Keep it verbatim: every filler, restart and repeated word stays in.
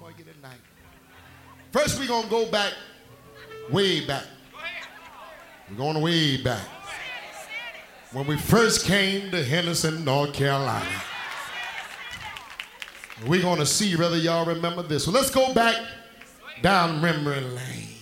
for you tonight. First, we're going to go back, way back. We're going way back. When we first came to Henderson, North Carolina. We're going to see whether y'all remember this. So let's go back down memory lane.